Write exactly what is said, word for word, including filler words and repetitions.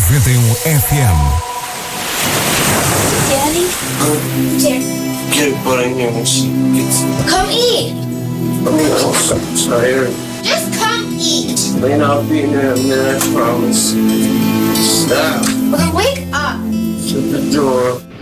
noventa e um F M. Daddy? Here. Get put in here and she gets. Come eat. I'm so tired. Just come eat. May not be in there a minute, I promise. Stop. Well, then wake up. Shut the door.